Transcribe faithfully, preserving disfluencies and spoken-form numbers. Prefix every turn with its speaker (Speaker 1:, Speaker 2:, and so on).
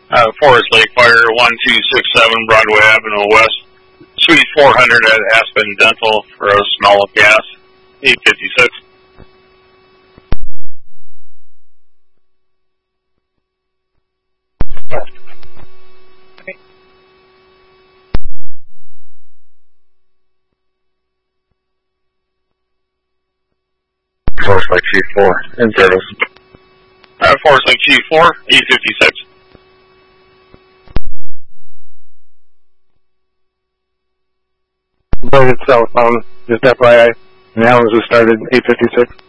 Speaker 1: Uh, Forest Lake Fire, one two six seven Broadway Avenue West, Suite four hundred at Aspen Dental for a smell of gas, eight fifty-six.
Speaker 2: Forest Lake Chief four, in service.
Speaker 1: Uh, Forest Lake Chief four, eight fifty-six.
Speaker 2: Blended cell phone, just F Y I. And Allen's just started eight fifty-six.